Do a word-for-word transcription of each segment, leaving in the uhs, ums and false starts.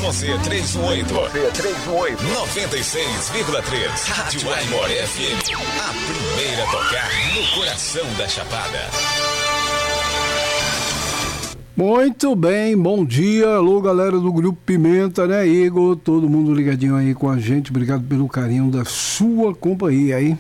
você três um oito. Você três um oito. noventa e seis vírgula três. Rádio Aimoré F M. A primeira a tocar no coração da Chapada. Muito bem, bom dia, alô galera do Grupo Pimenta, né, Igor? Todo mundo ligadinho aí com a gente, obrigado pelo carinho da sua companhia aí.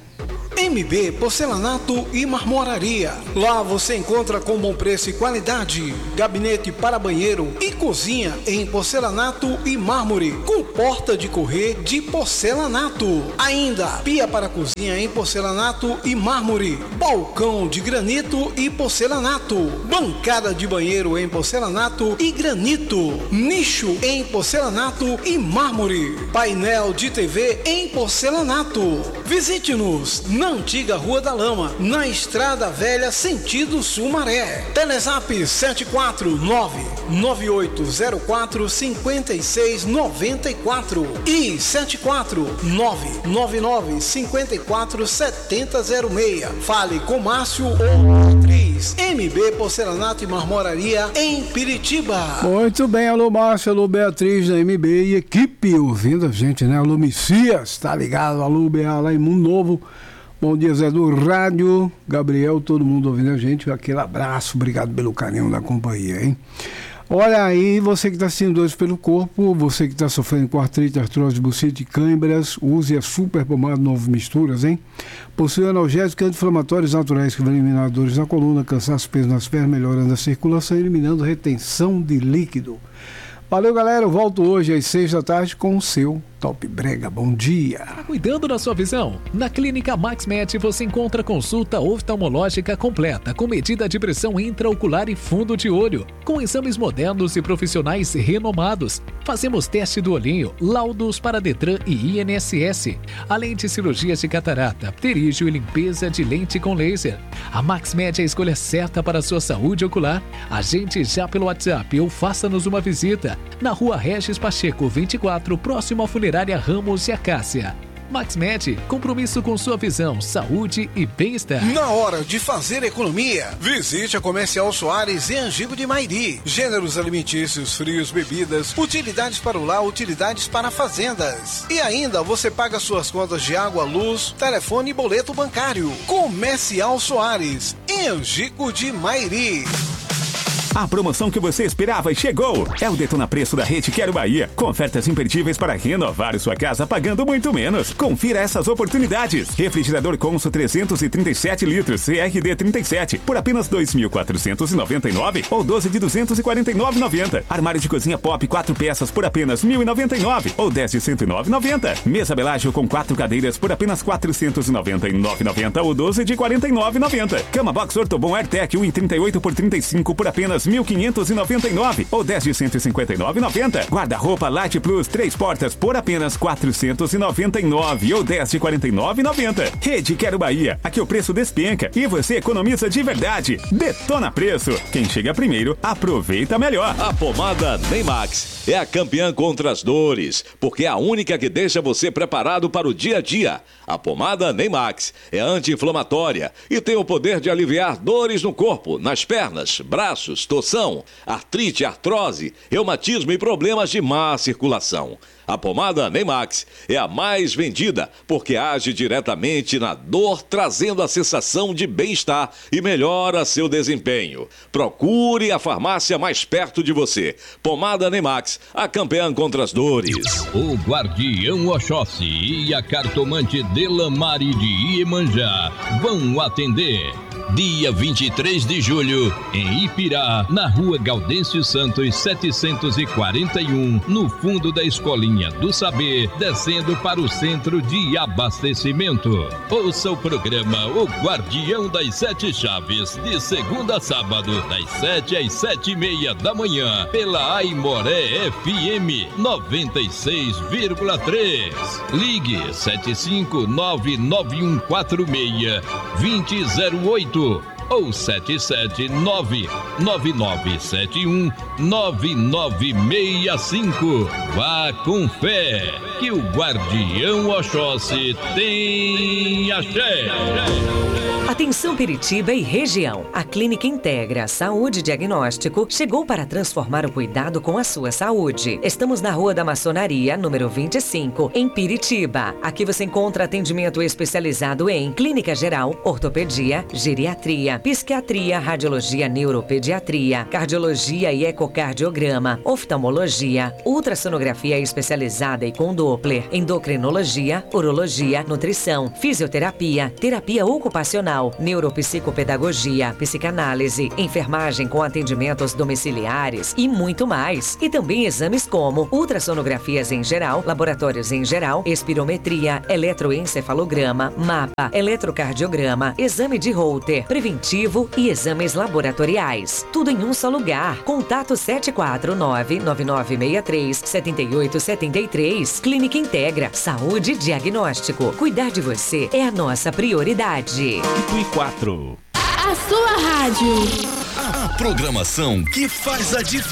M B Porcelanato e Marmoraria. Lá você encontra com bom preço e qualidade. Gabinete para banheiro e cozinha em porcelanato e mármore, com porta de correr de porcelanato. Ainda pia para cozinha em porcelanato e mármore, balcão de granito e porcelanato, bancada de banheiro em porcelanato e granito, nicho em porcelanato e mármore, painel de T V em porcelanato. Visite-nos na antiga Rua da Lama, na Estrada Velha, sentido Sumaré. Telezap sete quatro nove nove oito zero quatro cinco seis nove quatro e sete quatro nove nove nove cinco quatro sete zero seis. Fale com Márcio ou três. M B Porcelanato e Marmoraria em Piritiba. Muito bem, alô Márcio, alô Beatriz da M B e equipe ouvindo a gente, né? Alô Messias, tá ligado? Alô B A lá em Mundo Novo. Bom dia, Zé do Rádio, Gabriel, todo mundo ouvindo a gente, aquele abraço, obrigado pelo carinho da companhia, hein? Olha aí, você que está assistindo Dores pelo Corpo, você que está sofrendo com artrite, artrose, bucite e câimbras, use a Super Pomada Novo Misturas, hein? Possui analgésicos e anti-inflamatórios naturais que vão eliminar dores na coluna, cansaço, peso nas pernas, melhorando a circulação e eliminando retenção de líquido. Valeu, galera, eu volto hoje às seis da tarde com o seu Top Brega. Bom dia. Cuidando da sua visão? Na Clínica MaxMed você encontra consulta oftalmológica completa, com medida de pressão intraocular e fundo de olho, com exames modernos e profissionais renomados. Fazemos teste do olhinho, laudos para Detran e I N S S, além de cirurgias de catarata, pterígio e limpeza de lente com laser. A MaxMed é a escolha certa para a sua saúde ocular. Agende já pelo WhatsApp ou faça-nos uma visita na Rua Regis Pacheco vinte e quatro, próximo à Funerária Ramos e Acácia. MaxMed, compromisso com sua visão, saúde e bem-estar. Na hora de fazer economia, visite a Comercial Soares em Angico de Mairi. Gêneros alimentícios, frios, bebidas, utilidades para o lar, utilidades para fazendas. E ainda você paga suas contas de água, luz, telefone e boleto bancário. Comercial Soares, em Angico de Mairi. A promoção que você esperava chegou! É o Detona Preço da Rede Quero Bahia, com ofertas imperdíveis para renovar sua casa pagando muito menos. Confira essas oportunidades. Refrigerador Consul trezentos e trinta e sete litros, C R D trinta e sete, por apenas dois mil quatrocentos e noventa e nove ou doze de duzentos e quarenta e nove reais e noventa centavos. Armário de cozinha Pop quatro peças por apenas mil e noventa e nove ou dez de cento e nove reais e noventa centavos. Mesa Belágio com quatro cadeiras por apenas quatrocentos e noventa e nove reais e noventa centavos ou doze de quarenta e nove reais e noventa centavos. Cama Box Ortobon AirTech um e trinta e oito por trinta e cinco por apenas mil quinhentos e noventa e nove ou dez de cento e cinquenta e nove reais e noventa centavos. Guarda-roupa Light Plus três portas por apenas quatrocentos e noventa e nove ou dez de quarenta e nove reais e noventa centavos. Rede Quero Bahia, aqui o preço despenca e você economiza de verdade. Detona Preço. Quem chega primeiro, aproveita melhor. A pomada Neymax é a campeã contra as dores, porque é a única que deixa você preparado para o dia a dia. A pomada Neymax é anti-inflamatória e tem o poder de aliviar dores no corpo, nas pernas, braços, torção, artrite, artrose, reumatismo e problemas de má circulação. A pomada Neymax é a mais vendida porque age diretamente na dor, trazendo a sensação de bem-estar e melhora seu desempenho. Procure a farmácia mais perto de você. Pomada Neymax, a campeã contra as dores. O Guardião Oxóssi e a cartomante Delamare de Iemanjá vão atender. Dia vinte e três de julho, em Ipirá, na Rua Gaudêncio Santos, setecentos e quarenta e um, no fundo da Escolinha do Saber, descendo para o centro de abastecimento. Ouça o programa O Guardião das Sete Chaves, de segunda a sábado, das sete às sete e meia da manhã, pela Aimoré F M noventa e seis vírgula três. Ligue sete cinco nove nove um quatro seis dois zero zero oito ou sete sete nove nove nove sete um nove nove seis cinco. Vá com fé, que o Guardião Oxóssi tem axé. Atenção Piritiba e região. A Clínica Integra Saúde Diagnóstico chegou para transformar o cuidado com a sua saúde. Estamos na Rua da Maçonaria, número vinte e cinco, em Piritiba. Aqui você encontra atendimento especializado em clínica geral, ortopedia, geriatria, psiquiatria, radiologia, neuropediatria, cardiologia e ecocardiograma, oftalmologia, ultrassonografia especializada e com Doppler, endocrinologia, urologia, nutrição, fisioterapia, terapia ocupacional, neuropsicopedagogia, psicanálise, enfermagem com atendimentos domiciliares e muito mais. E também exames como ultrassonografias em geral, laboratórios em geral, espirometria, eletroencefalograma, mapa, eletrocardiograma, exame de Holter, preventivo e exames laboratoriais. Tudo em um só lugar. Contato sete quatro nove, nove nove seis três, sete oito sete três. Clínica Integra Saúde e Diagnóstico. Cuidar de você é a nossa prioridade. e quatro. A sua rádio. A programação que faz a diferença.